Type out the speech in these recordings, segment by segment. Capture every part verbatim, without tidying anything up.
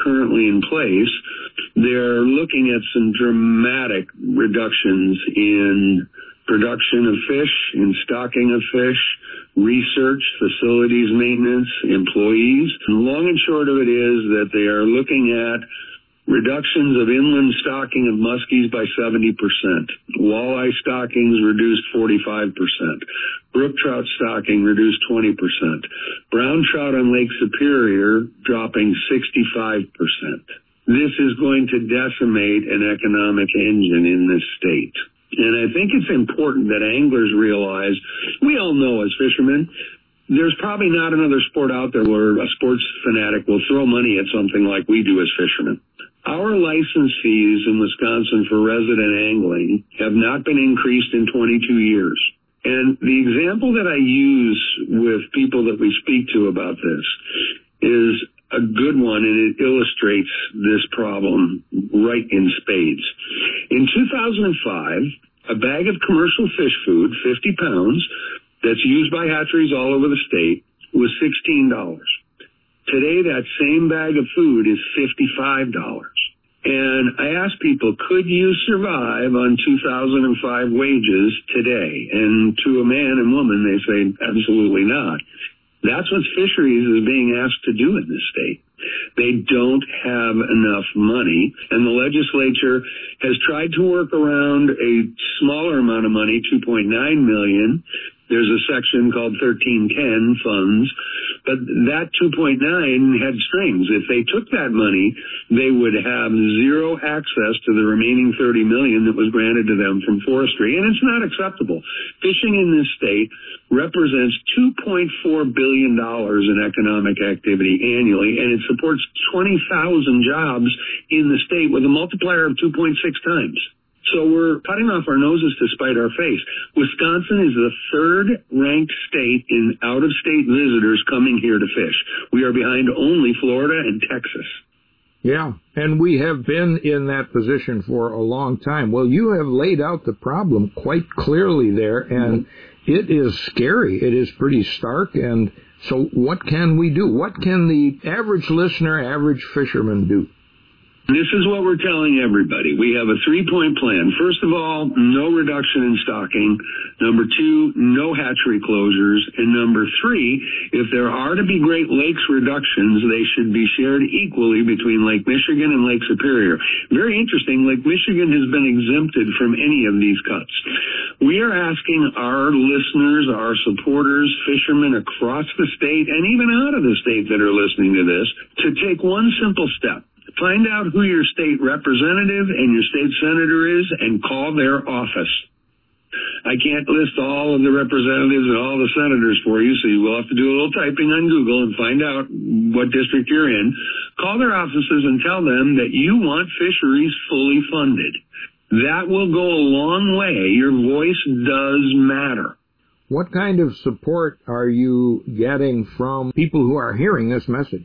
currently in place, they're looking at some dramatic reductions in production of fish, in stocking of fish, research, facilities maintenance, employees. And long and short of it is that they are looking at reductions of inland stocking of muskies by seventy percent. Walleye stockings reduced forty-five percent. Brook trout stocking reduced twenty percent. Brown trout on Lake Superior dropping sixty-five percent. This is going to decimate an economic engine in this state. And I think it's important that anglers realize, we all know as fishermen, there's probably not another sport out there where a sports fanatic will throw money at something like we do as fishermen. Our license fees in Wisconsin for resident angling have not been increased in twenty-two years. And the example that I use with people that we speak to about this is a good one, and it illustrates this problem right in spades. In two thousand five, a bag of commercial fish food, fifty pounds, that's used by hatcheries all over the state, was sixteen dollars. Today, that same bag of food is fifty-five dollars. And I asked people, could you survive on two thousand five wages today? And to a man and woman, they say, absolutely not. That's what fisheries is being asked to do in this state. They don't have enough money, and the legislature has tried to work around a smaller amount of money, two point nine million dollars. There's a section called thirteen ten funds, but that two point nine had strings. If they took that money, they would have zero access to the remaining thirty million dollars that was granted to them from forestry, and it's not acceptable. Fishing in this state represents two point four billion dollars in economic activity annually, and it supports twenty thousand jobs in the state with a multiplier of two point six times. So we're cutting off our noses to spite our face. Wisconsin is the third-ranked state in out-of-state visitors coming here to fish. We are behind only Florida and Texas. Yeah, and we have been in that position for a long time. Well, you have laid out the problem quite clearly there, and mm-hmm. it is scary. It is pretty stark, and so what can we do? What can the average listener, average fisherman do? This is what we're telling everybody. We have a three-point plan. First of all, no reduction in stocking. Number two, no hatchery closures. And number three, if there are to be Great Lakes reductions, they should be shared equally between Lake Michigan and Lake Superior. Very interesting, Lake Michigan has been exempted from any of these cuts. We are asking our listeners, our supporters, fishermen across the state, and even out of the state that are listening to this, to take one simple step. Find out who your state representative and your state senator is and call their office. I can't list all of the representatives and all the senators for you, so you will have to do a little typing on Google and find out what district you're in. Call their offices and tell them that you want fisheries fully funded. That will go a long way. Your voice does matter. What kind of support are you getting from people who are hearing this message?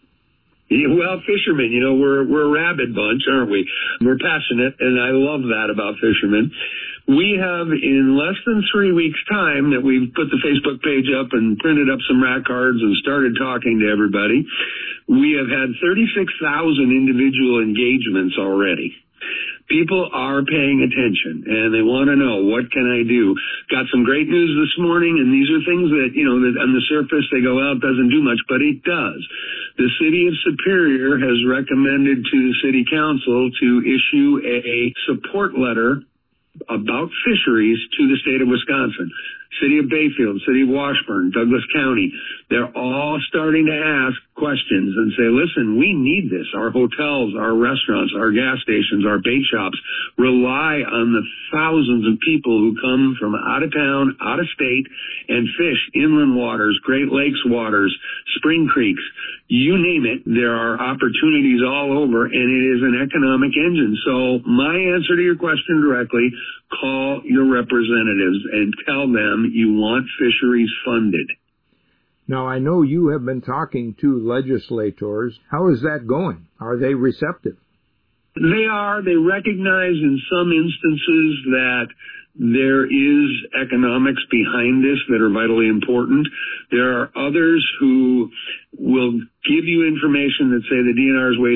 Well, fishermen, you know, we're we're a rabid bunch, aren't we? We're passionate, and I love that about fishermen. We have, in less than three weeks' time that we've put the Facebook page up and printed up some rack cards and started talking to everybody, we have had thirty-six thousand individual engagements already. People are paying attention, and they want to know, what can I do? Got some great news this morning, and these are things that, you know, that on the surface they go, well, it doesn't do much, but it does. The city of Superior has recommended to the city council to issue a support letter about fisheries to the state of Wisconsin. City of Bayfield, City of Washburn, Douglas County, they're all starting to ask questions and say, listen, we need this. Our hotels, our restaurants, our gas stations, our bait shops rely on the thousands of people who come from out of town, out of state, and fish inland waters, Great Lakes waters, spring creeks, you name it. There are opportunities all over, and it is an economic engine. So my answer to your question directly, call your representatives and tell them you want fisheries funded. Now, I know you have been talking to legislators. How is that going? Are they receptive? They are. They recognize in some instances that there is economics behind this that are vitally important. There are others who will give you information that say the D N R's waste